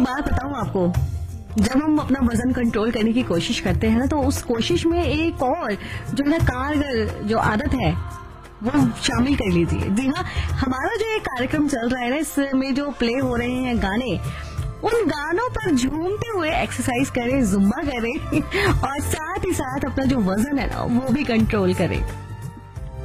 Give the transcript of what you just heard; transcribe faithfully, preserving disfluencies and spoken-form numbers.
एक बात बताऊं आपको, जब हम अपना वजन कंट्रोल करने की कोशिश करते हैं ना, तो उस कोशिश में एक और जो है कारगर जो आदत है वो शामिल कर लीजिए। जी हाँ, हमारा जो ये कार्यक्रम चल रहा है ना, इसमें जो प्ले हो रहे हैं गाने, उन गानों पर झूमते हुए एक्सरसाइज करें, जुम्बा करें और साथ ही साथ अपना जो वजन है ना वो भी कंट्रोल करें।